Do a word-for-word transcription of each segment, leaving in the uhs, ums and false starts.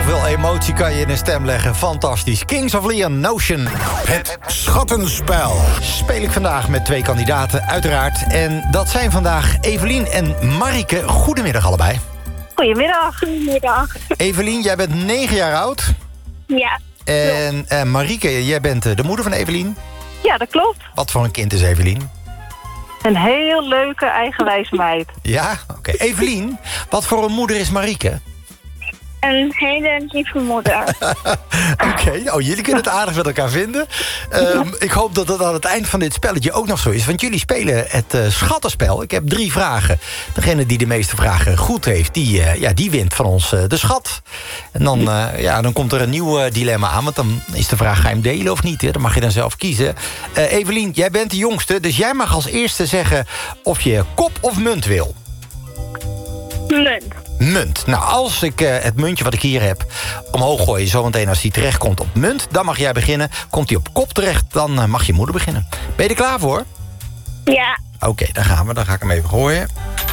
Zoveel emotie kan je in een stem leggen. Fantastisch. Kings of Leon, Notion. Het Schattenspel. Speel ik vandaag met twee kandidaten, uiteraard. En dat zijn vandaag Evelien en Marike. Goedemiddag allebei. Goedemiddag. Goedemiddag. Evelien, jij bent negen jaar oud. Ja. En uh, Marike, jij bent uh, de moeder van Evelien. Ja, dat klopt. Wat voor een kind is Evelien? Een heel leuke, eigenwijze meid. Ja? Oké. Okay. Evelien, wat voor een moeder is Marike? Een hele lieve moeder. Oké, okay. Oh, jullie kunnen het aardig met elkaar vinden. Um, ik hoop dat dat aan het eind van dit spelletje ook nog zo is. Want jullie spelen het uh, schattenspel. Ik heb drie vragen. Degene die de meeste vragen goed heeft, die, uh, ja, die wint van ons uh, de schat. En dan, uh, ja, dan komt er een nieuw uh, dilemma aan. Want dan is de vraag, ga je hem delen of niet? Hè? Dan mag je dan zelf kiezen. Uh, Evelien, jij bent de jongste. Dus jij mag als eerste zeggen of je kop of munt wil. Munt. Munt. Nou, als ik uh, het muntje wat ik hier heb omhoog gooi, zometeen als die terechtkomt op munt, dan mag jij beginnen. Komt die op kop terecht, dan uh, mag je moeder beginnen. Ben je er klaar voor? Ja. Oké, okay, dan gaan we. Dan ga ik hem even gooien.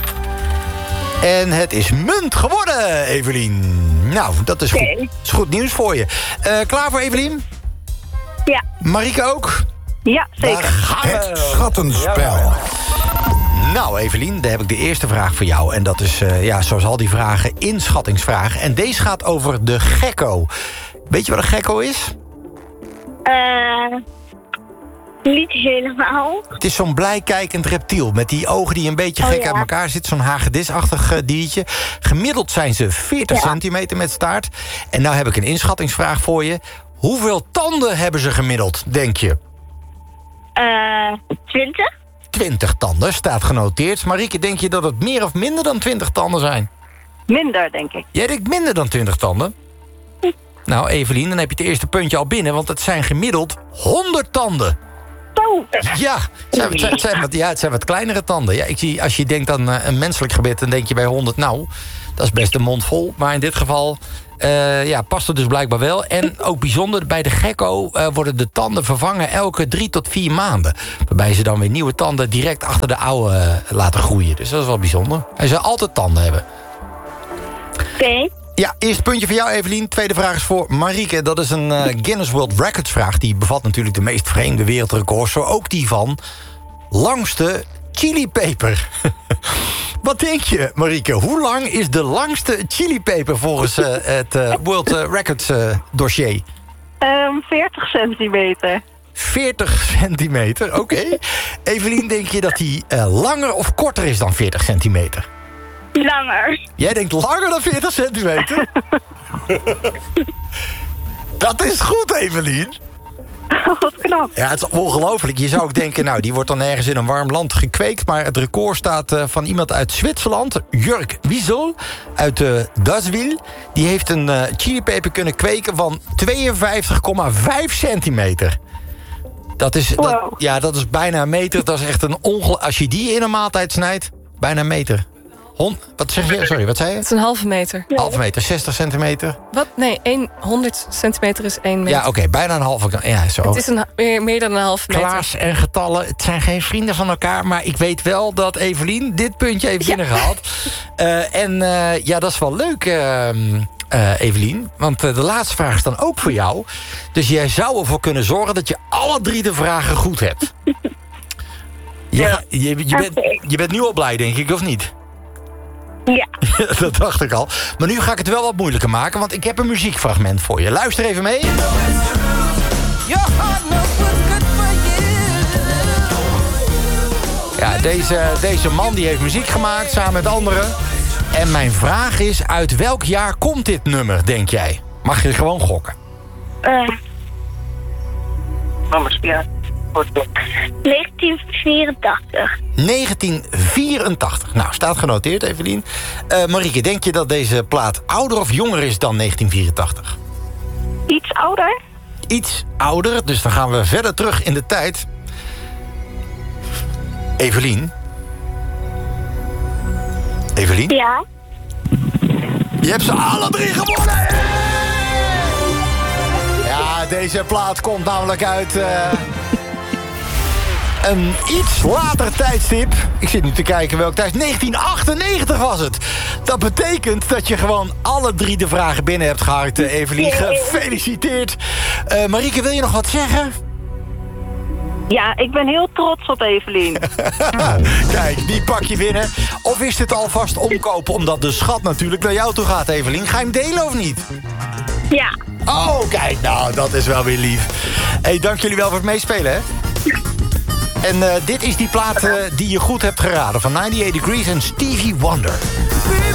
En het is munt geworden, Evelien. Nou, dat is goed, okay. Dat is goed nieuws voor je. Uh, klaar voor Evelien? Ja. Marike ook? Ja, zeker. Daar gaan we. Het Schattenspel. Ja. Nou, Evelien, dan heb ik de eerste vraag voor jou. En dat is, uh, ja, zoals al die vragen, inschattingsvragen. En deze gaat over de gekko. Weet je wat een gekko is? Eh... Uh, niet helemaal. Het is zo'n blijkijkend reptiel met die ogen die een beetje oh, gek ja. uit elkaar zitten. Zo'n hagedisachtig uh, diertje. Gemiddeld zijn ze veertig ja. centimeter met staart. En nou heb ik een inschattingsvraag voor je. Hoeveel tanden hebben ze gemiddeld, denk je? Eh, twintig. twintig tanden, staat genoteerd. Marieke, denk je dat het meer of minder dan twintig tanden zijn? Minder, denk ik. Jij denkt minder dan twintig tanden? Hm. Nou, Evelien, dan heb je het eerste puntje al binnen. Want het zijn gemiddeld honderd tanden. Zo. Ja, het zijn, het, zijn, het, zijn wat, ja, het zijn wat kleinere tanden. Ja, ik zie, als je denkt aan uh, een menselijk gebit, dan denk je bij honderd... nou, dat is best een mond vol. Maar in dit geval uh, ja, past het dus blijkbaar wel. En ook bijzonder, bij de gekko uh, worden de tanden vervangen elke drie tot vier maanden. Waarbij ze dan weer nieuwe tanden direct achter de oude uh, laten groeien. Dus dat is wel bijzonder. Hij zal altijd tanden hebben. Oké. Okay. Ja, eerste puntje voor jou, Evelien. Tweede vraag is voor Marieke. Dat is een uh, Guinness World Records vraag. Die bevat natuurlijk de meest vreemde wereldrecords. Zo ook die van langste chilipeper. Wat denk je, Marieke? Hoe lang is de langste chilipeper volgens uh, het uh, World uh, Records uh, dossier? Um, veertig centimeter. veertig centimeter, oké. Okay. Evelien, denk je dat die uh, langer of korter is dan veertig centimeter? Langer. Jij denkt langer dan veertig centimeter? Dat is goed, Evelien. Wat knap. Ja, het is ongelooflijk. Je zou ook denken, nou, die wordt dan ergens in een warm land gekweekt. Maar het record staat uh, van iemand uit Zwitserland, Jörg Wiesel, uit uh, Daswil. Die heeft een uh, chilipeper kunnen kweken van tweeënvijftig komma vijf centimeter. Dat is, wow. dat, ja, dat is bijna een meter. Dat is echt een ongeluk. Als je die in een maaltijd snijdt, bijna een meter. Hon, wat zeg je? Sorry, wat zei je? Het is een halve meter. Ja. Halve meter, zestig centimeter. Wat? Nee, een, honderd centimeter is één meter. Ja, oké, okay, bijna een halve. Ja, zo. Het is een, meer, meer dan een halve meter. Klaas en getallen, het zijn geen vrienden van elkaar. Maar ik weet wel dat Evelien dit puntje heeft ja. binnengehaald. Uh, en uh, ja, dat is wel leuk, uh, uh, Evelien. Want uh, de laatste vraag is dan ook voor jou. Dus jij zou ervoor kunnen zorgen dat je alle drie de vragen goed hebt. Ja, je, je, je, bent, je bent nu al blij, denk ik, of niet? Ja. Dat dacht ik al. Maar nu ga ik het wel wat moeilijker maken, want ik heb een muziekfragment voor je. Luister even mee. Ja, deze, deze man die heeft muziek gemaakt samen met anderen. En mijn vraag is, uit welk jaar komt dit nummer, denk jij? Mag je gewoon gokken? Uh. Ja. negentien vierentachtig. negentien vierentachtig. Nou, staat genoteerd, Evelien. Uh, Marieke, denk je dat deze plaat ouder of jonger is dan negentien vierentachtig? Iets ouder. Iets ouder, dus dan gaan we verder terug in de tijd. Evelien? Evelien? Ja? Je hebt ze alle drie gewonnen! Ja, deze plaat komt namelijk uit... Uh... een iets later tijdstip. Ik zit nu te kijken welk tijd. negentien achtennegentig was het. Dat betekent dat je gewoon alle drie de vragen binnen hebt geharkt, uh, Evelien. Gefeliciteerd. Uh, Marieke, wil je nog wat zeggen? Ja, ik ben heel trots op Evelien. Kijk, die pak je binnen. Of is dit alvast omkopen, omdat de schat natuurlijk naar jou toe gaat, Evelien? Ga je hem delen of niet? Ja. Oh, kijk, nou, dat is wel weer lief. Hé, hey, dank jullie wel voor het meespelen, hè? En uh, dit is die plaat uh, die je goed hebt geraden. Van negenennegentig Degrees en Stevie Wonder.